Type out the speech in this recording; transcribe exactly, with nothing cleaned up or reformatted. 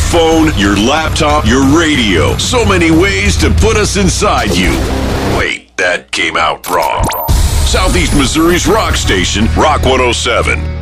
phone, your laptop, your radio. So many ways to put us inside you. Wait, that came out wrong. Southeast Missouri's rock station, Rock one oh seven.